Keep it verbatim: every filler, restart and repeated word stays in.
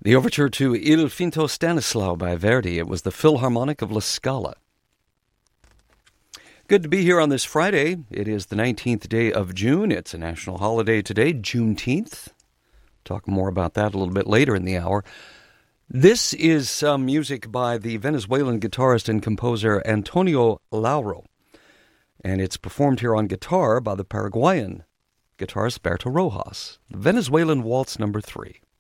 The overture to Il Finto Stanislao by Verdi. It was the Philharmonic of La Scala. Good to be here on this Friday. It is the nineteenth day of June. It's a national holiday today, Juneteenth. Talk more about that a little bit later in the hour. This is some music by the Venezuelan guitarist and composer Antonio Lauro, and it's performed here on guitar by the Paraguayan guitarist Berto Rojas. Venezuelan Waltz number three.